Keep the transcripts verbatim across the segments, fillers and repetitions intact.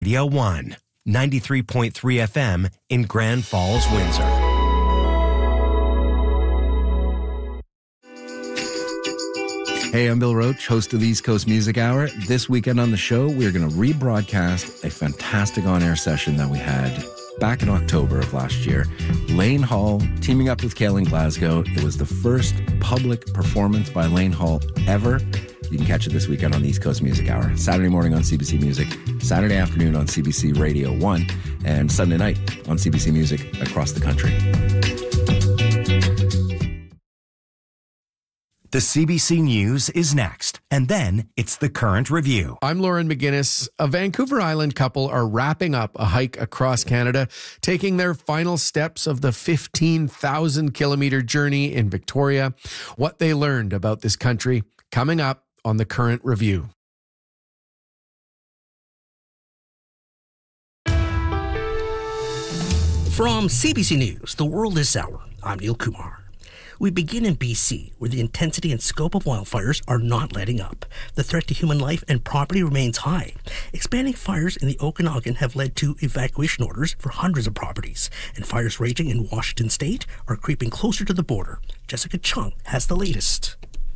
Radio one, ninety-three point three F M in Grand Falls, Windsor. Hey, I'm Bill Roach, host of the East Coast Music Hour. This weekend on the show, we're going to rebroadcast a fantastic on-air session that we had back in October of last year. Lane Hall teaming up with Kaylin Glasgow. It was the first public performance by Lane Hall ever. You can catch it this weekend on the East Coast Music Hour. Saturday morning on C B C Music, Saturday afternoon on C B C Radio one, and Sunday night on C B C Music across the country. The C B C News is next, and then it's the Current Review. I'm Lauren McGinnis. A Vancouver Island couple are wrapping up a hike across Canada, taking their final steps of the fifteen thousand kilometer journey in Victoria. What they learned about this country, coming up on the Current Review. From C B C News, The World This Hour, I'm Neil Kumar. We begin in B C, where the intensity and scope of wildfires are not letting up. The threat to human life and property remains high. Expanding fires in the Okanagan have led to evacuation orders for hundreds of properties, and fires raging in Washington state are creeping closer to the border. Jessica Chung has the latest.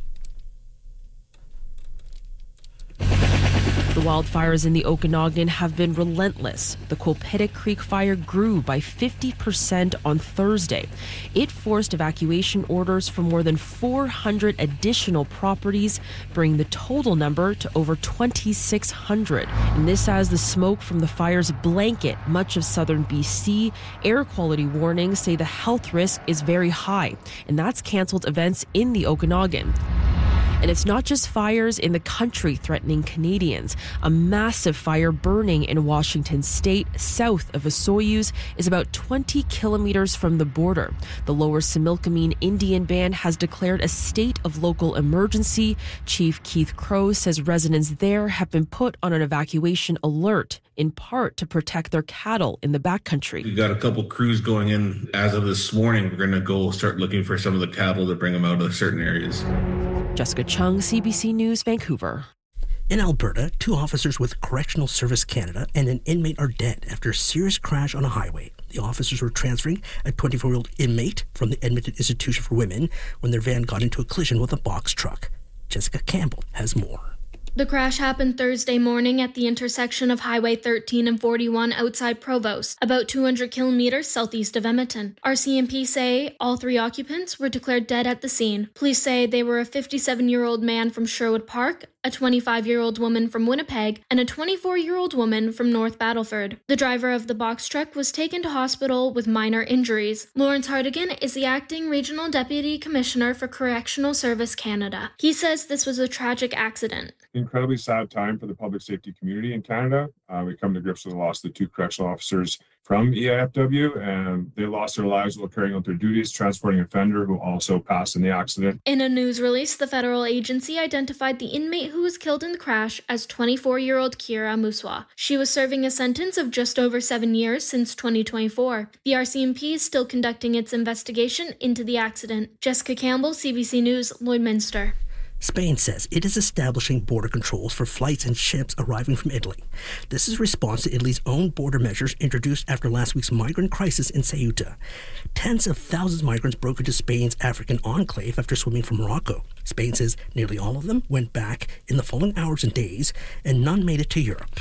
The wildfires in the Okanagan have been relentless. The Quilpitick Creek fire grew by fifty percent on Thursday. It forced evacuation orders for more than four hundred additional properties, bringing the total number to over twenty-six hundred. And this as the smoke from the fires blanket much of southern B C. Air quality warnings say the health risk is very high, and that's canceled events in the Okanagan. And it's not just fires in the country threatening Canadians. A massive fire burning in Washington state, south of Osoyoos, is about twenty kilometers from the border. The Lower Similkameen Indian Band has declared a state of local emergency. Chief Keith Crow says residents there have been put on an evacuation alert, in part to protect their cattle in the backcountry. We've got a couple crews going in as of this morning. We're going to go start looking for some of the cattle to bring them out of certain areas. Jessica Chung, C B C News, Vancouver. In Alberta, two officers with Correctional Service Canada and an inmate are dead after a serious crash on a highway. The officers were transferring a twenty-four-year-old inmate from the Edmonton Institution for Women when their van got into a collision with a box truck. Jessica Campbell has more. The crash happened Thursday morning at the intersection of Highway thirteen and forty-one outside Provost, about two hundred kilometers southeast of Edmonton. R C M P say all three occupants were declared dead at the scene. Police say they were a fifty-seven-year-old man from Sherwood Park, a twenty-five-year-old woman from Winnipeg, and a twenty-four-year-old woman from North Battleford. The driver of the box truck was taken to hospital with minor injuries. Lawrence Hardigan is the acting Regional Deputy Commissioner for Correctional Service Canada. He says this was a tragic accident. Incredibly sad time for the public safety community in Canada. Uh, we come to grips with the loss of the two correctional officers from E I F W, and they lost their lives while carrying out their duties, transporting an offender who also passed in the accident. In a news release, the federal agency identified the inmate who was killed in the crash as twenty-four-year-old Kira Muswa. She was serving a sentence of just over seven years since twenty twenty-four. The R C M P is still conducting its investigation into the accident. Jessica Campbell, C B C News, Lloydminster. Spain says it is establishing border controls for flights and ships arriving from Italy. This is a response to Italy's own border measures introduced after last week's migrant crisis in Ceuta. Tens of thousands of migrants broke into Spain's African enclave after swimming from Morocco. Spain says nearly all of them went back in the following hours and days, and none made it to Europe.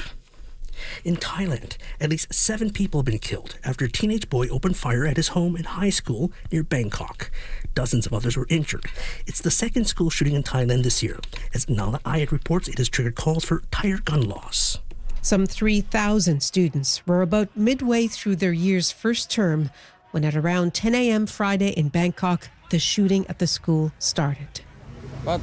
In Thailand, at least seven people have been killed after a teenage boy opened fire at his home and high school near Bangkok. Dozens of others were injured. It's the second school shooting in Thailand this year. As Nala Ayat reports, it has triggered calls for tighter gun laws. Some three thousand students were about midway through their year's first term when at around ten a.m. Friday in Bangkok, the shooting at the school started. My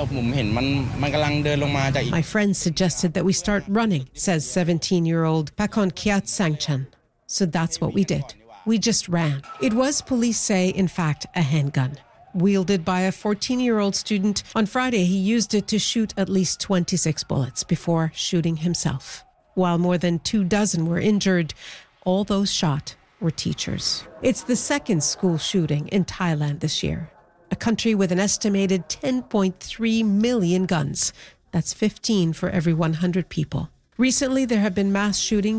friend suggested that we start running, says seventeen-year-old Pakon Kiat Sangchan. So that's what we did. We just ran. It was, police say, in fact, a handgun. Wielded by a fourteen-year-old student, on Friday he used it to shoot at least twenty-six bullets before shooting himself. While more than two dozen were injured, all those shot were teachers. It's the second school shooting in Thailand this year. A country with an estimated ten point three million guns. That's fifteen for every one hundred people. Recently, there have been mass shootings